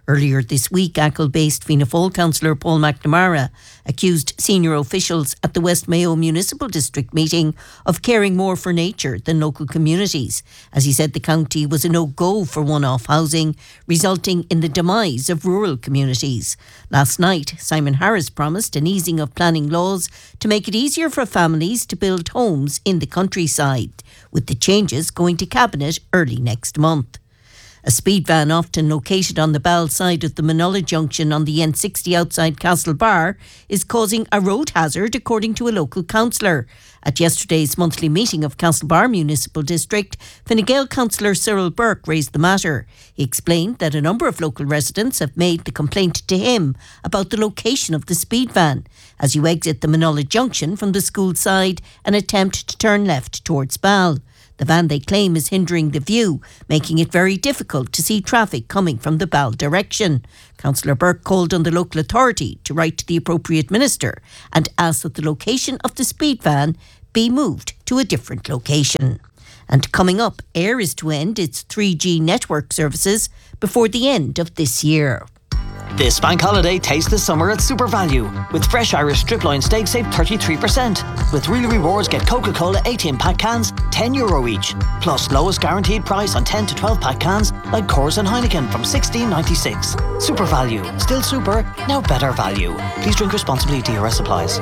Earlier this week, Achill-based Fianna Fáil councillor Paul McNamara accused senior officials at the West Mayo Municipal District meeting of caring more for nature than local communities, as he said the county was a no-go for one-off housing, resulting in the demise of rural communities. Last night, Simon Harris promised an easing of planning laws to make it easier for families to build homes in the countryside, with the changes going to Cabinet early next month. A speed van often located on the Ball side of the Manola junction on the N60 outside Castlebar is causing a road hazard, according to a local councillor. At yesterday's monthly meeting of Castlebar Municipal District, Fine Gael councillor Cyril Burke raised the matter. He explained that a number of local residents have made the complaint to him about the location of the speed van as you exit the Manola junction from the school side and attempt to turn left towards Ball. The van, they claim, is hindering the view, making it very difficult to see traffic coming from the Ball direction. Councillor Burke called on the local authority to write to the appropriate minister and ask that the location of the speed van be moved to a different location. And coming up, Air is to end its 3G network services before the end of this year.
This bank holiday, taste the summer at Super Value. With fresh Irish strip loin steak, save 33%. With Real Rewards, get Coca-Cola 18-pack cans, €10 each. Plus, lowest guaranteed price on 10 to 12-pack cans like Coors and Heineken from $16.96. Super Value. Still super, now better value. Please drink responsibly. DRS applies.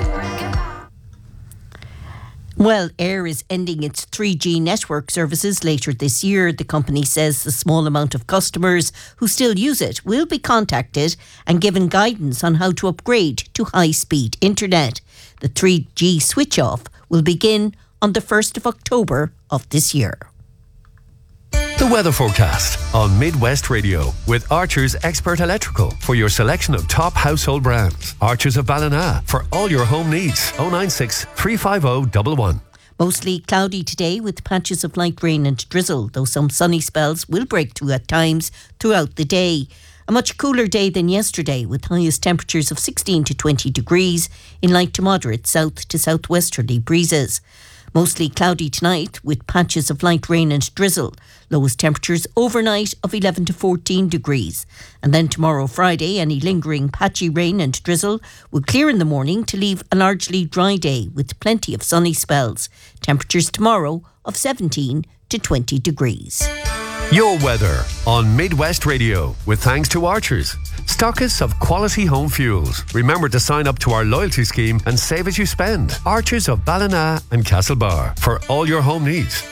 Well, Air is ending its 3G network services later this year. The company says the small amount of customers who still use it will be contacted and given guidance on how to upgrade to high-speed internet. The 3G switch-off will begin on the 1st of October of this year.
The weather forecast on Midwest Radio with Archer's Expert Electrical for your selection of top household brands. Archer's of Ballina for all your home needs. 096 350 111.
Mostly cloudy today with patches of light rain and drizzle, though some sunny spells will break through at times throughout the day. A much cooler day than yesterday, with highest temperatures of 16 to 20 degrees in light to moderate south to southwesterly breezes. Mostly cloudy tonight with patches of light rain and drizzle. Lowest temperatures overnight of 11 to 14 degrees. And then tomorrow Friday, any lingering patchy rain and drizzle will clear in the morning to leave a largely dry day with plenty of sunny spells. Temperatures tomorrow of 17 to 20 degrees.
Your weather on Midwest Radio with thanks to Archers, stockists of quality home fuels. Remember to sign up to our loyalty scheme and save as you spend. Archers of Ballina and Castlebar for all your home needs.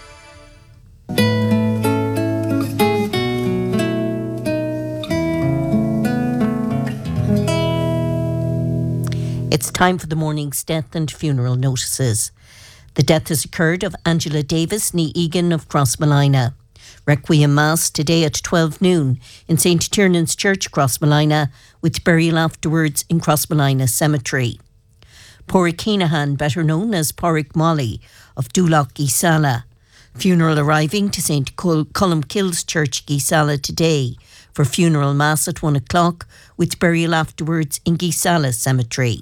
It's time for the morning's death and funeral notices. The death has occurred of Angela Davis, née Egan of Crossmolina. Requiem Mass today at 12 noon in St. Tiernan's Church, Crossmolina, with burial afterwards in Crossmolina Cemetery. Pádraig Keenahan, better known as Pádraig Molly of Dúlach, Geesala. Funeral arriving to St. Columkills Church, Geesala today for funeral Mass at 1 o'clock with burial afterwards in Geesala Cemetery.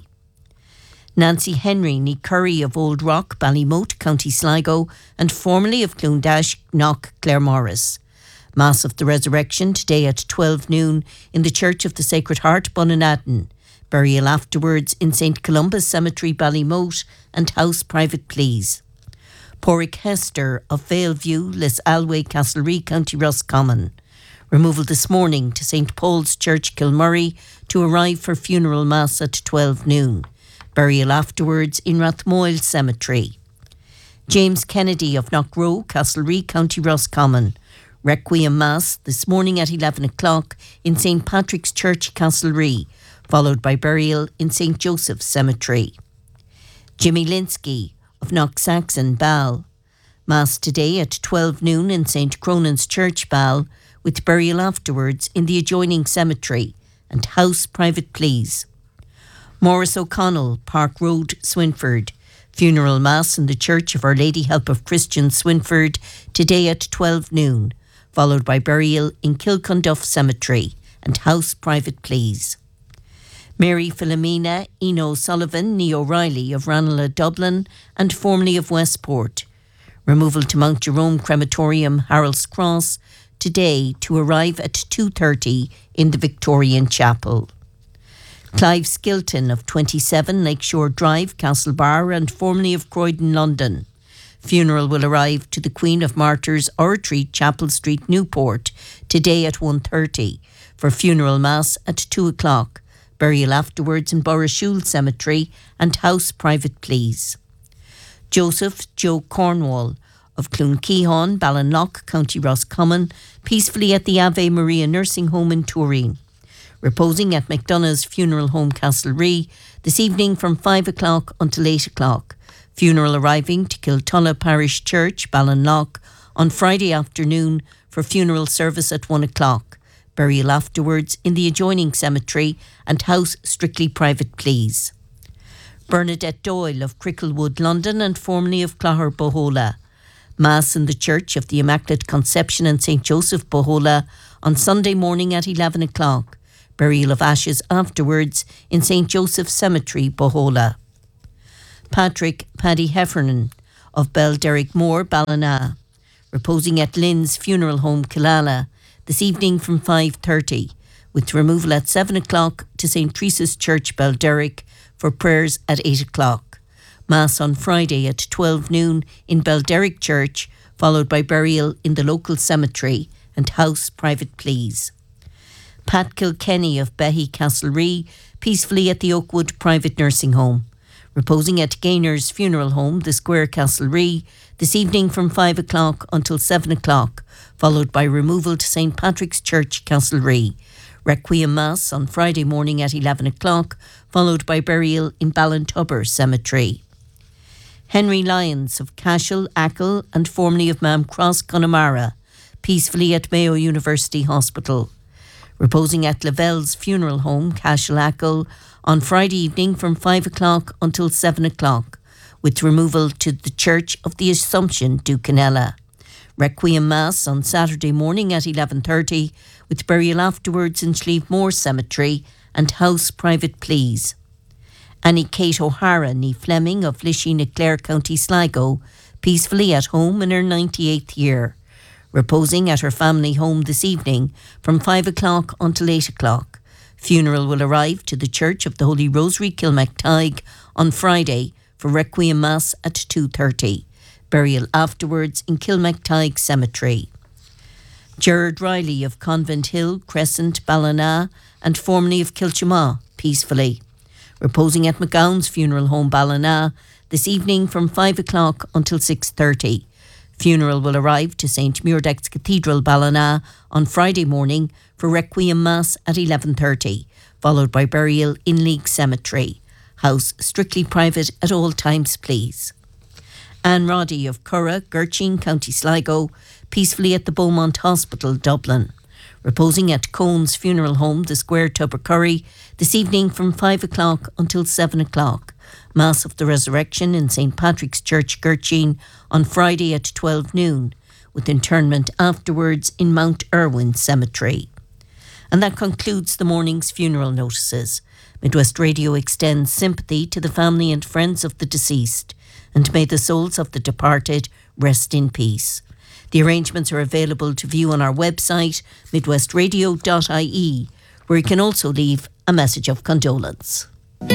Nancy Henry, née Curry of Old Rock, Ballymote, County Sligo, and formerly of Clondash, Knock, Claremorris. Mass of the Resurrection today at 12 noon in the Church of the Sacred Heart, Bunanadden. Burial afterwards in St. Columba's Cemetery, Ballymote, and house private please. Pádraig Hester of Valeview, Les Alway, Castlereagh, County Roscommon. Removal this morning to St. Paul's Church, Kilmurray, to arrive for funeral Mass at 12 noon. Burial afterwards in Rathmoyle Cemetery. James Kennedy of Knockrow, Castlereagh, County Roscommon. Requiem Mass this morning at 11 o'clock in St. Patrick's Church, Castlereagh, followed by burial in St. Joseph's Cemetery. Jimmy Linsky of Knocksaxon, Ball. Mass today at 12 noon in St. Cronan's Church, Ball, with burial afterwards in the adjoining cemetery and house private please. Maurice O'Connell, Park Road, Swinford. Funeral Mass in the Church of Our Lady Help of Christians, Swinford, today at 12 noon, followed by burial in Kilcunduff Cemetery and house private please. Mary Philomena Eno Sullivan, née O'Reilly of Ranelagh, Dublin, and formerly of Westport. Removal to Mount Jerome Crematorium, Harold's Cross, today to arrive at 2:30 in the Victorian Chapel. Clive Skilton of 27 Lakeshore Drive, Castlebar and formerly of Croydon, London. Funeral will arrive to the Queen of Martyrs Oratory, Chapel Street, Newport, today at 1:30 for funeral mass at 2 o'clock. Burial afterwards in Borrashule Cemetery and house private please. Joseph Joe Cornwall of Cloonkeyhon, Ballinlough, County Roscommon, peacefully at the Ave Maria Nursing Home in Turin. Reposing at McDonough's Funeral Home, Castlerea, this evening from 5 o'clock until 8 o'clock. Funeral arriving to Kiltulla Parish Church, Ballinlough, on Friday afternoon for funeral service at 1 o'clock. Burial afterwards in the adjoining cemetery and house strictly private please. Bernadette Doyle of Cricklewood, London and formerly of Clogher, Bohola. Mass in the Church of the Immaculate Conception and St. Joseph, Bohola on Sunday morning at 11 o'clock. Burial of ashes afterwards in St. Joseph Cemetery, Bohola. Patrick Paddy Heffernan of Belderrickmore, Ballina, reposing at Lynn's Funeral Home, Killala, this evening from 5:30, with removal at 7 o'clock to St. Teresa's Church, Belderrick, for prayers at 8 o'clock. Mass on Friday at 12 noon in Belderrick Church, followed by burial in the local cemetery and house private please. Pat Kilkenny of Behy, Castlerea, peacefully at the Oakwood Private Nursing Home. Reposing at Gaynor's Funeral Home, the Square, Castlerea, this evening from 5 o'clock until 7 o'clock, followed by removal to St. Patrick's Church, Castlerea. Requiem Mass on Friday morning at 11 o'clock, followed by burial in Ballintubber Cemetery. Henry Lyons of Cashel, Achill and formerly of Mam Cross, Connemara, peacefully at Mayo University Hospital. Reposing at Lavelle's Funeral Home, Cashel, Achill, on Friday evening from 5 o'clock until 7 o'clock, with removal to the Church of the Assumption, Ducanella. Requiem Mass on Saturday morning at 11:30, with burial afterwards in Schlievemore Cemetery and house private please. Annie Kate O'Hara, née Fleming of Lishie, Clare, County Sligo, peacefully at home in her 98th year. Reposing at her family home this evening from 5 o'clock until 8 o'clock. Funeral will arrive to the Church of the Holy Rosary, Kilmactyghe, on Friday for Requiem Mass at 2:30. Burial afterwards in Kilmactyghe Cemetery. Gerard Riley of Convent Hill, Crescent, Ballina and formerly of Kilchama, peacefully. Reposing at McGowan's Funeral Home, Ballina, this evening from 5 o'clock until 6:30. Funeral will arrive to St. Muirdach's Cathedral, Ballina, on Friday morning for Requiem Mass at 11:30, followed by burial in League Cemetery. House strictly private at all times, please. Anne Roddy of Curra, Gurchin, County Sligo, peacefully at the Beaumont Hospital, Dublin. Reposing at Cohen's Funeral Home, the Square, Tubbercurry, this evening from 5 o'clock until 7 o'clock. Mass of the Resurrection in St. Patrick's Church, Gurchin, on Friday at 12 noon, with interment afterwards in Mount Irwin Cemetery. And that concludes the morning's funeral notices. Midwest Radio extends sympathy to the family and friends of the deceased, and may the souls of the departed rest in peace. The arrangements are available to view on our website, midwestradio.ie, where you can also leave a message of condolence.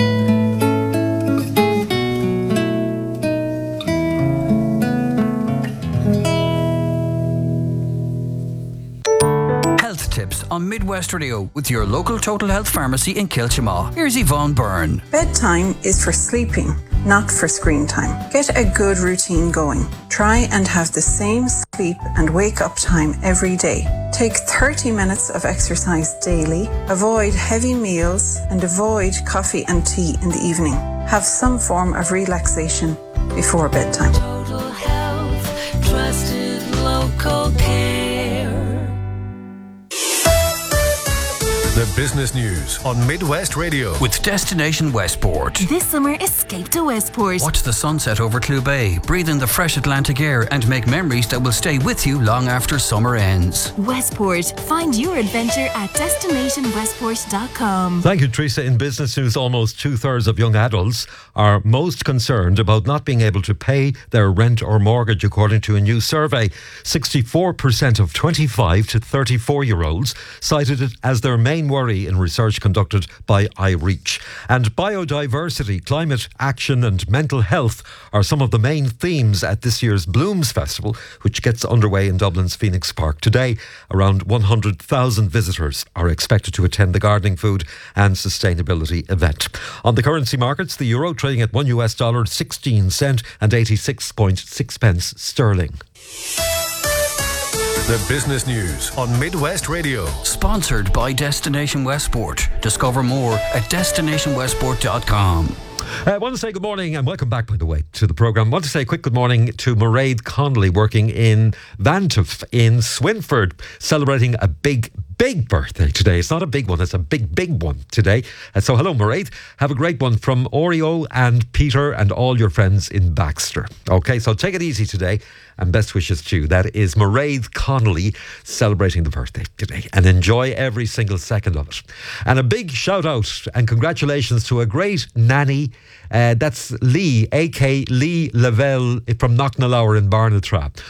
Health tips on Midwest Radio with your local Total Health Pharmacy in Kilchama. Here's Yvonne Byrne.
Bedtime is for sleeping, not for screen time. Get a good routine going. Try and have the same sleep and wake up time every day. Take 30 minutes of exercise daily. Avoid heavy meals and avoid coffee and tea in the evening. Have some form of relaxation before bedtime.
Total Health, trusted local care.
The business news on Midwest Radio.
With Destination Westport.
This summer, escape to Westport.
Watch the sunset over Clew Bay, breathe in the fresh Atlantic air, and make memories that will stay with you long after summer ends.
Westport. Find your adventure at destinationwestport.com.
Thank you, Teresa. In business news, almost 2/3 of young adults are most concerned about not being able to pay their rent or mortgage, according to a new survey. 64% of 25 to 34-year-olds cited it as their main worry in research conducted by iReach. And biodiversity, climate action and mental health are some of the main themes at this year's Blooms Festival, which gets underway in Dublin's Phoenix Park today. Around 100,000 visitors are expected to attend the gardening, food and sustainability event. On the currency markets, the euro trading at $1 16 cent and 86.6 pence sterling.
The business news on Midwest Radio.
Sponsored by Destination Westport. Discover more at destinationwestport.com.
I want to say good morning and welcome back, by the way, to the programme. I want to say a quick good morning to Mairead Connolly, working in Vantuff in Swinford, celebrating a big birthday today. It's not a big one, it's a big one today. So hello, Mairead. Have a great one from Oreo and Peter and all your friends in Baxter. Okay, so take it easy today and best wishes to you. That is Mairead Connolly celebrating the birthday today, and enjoy every single second of it. And a big shout out and congratulations to a great nanny. That's Lee, a.k. Lee Lavelle from Knocknallower in Barnatrap.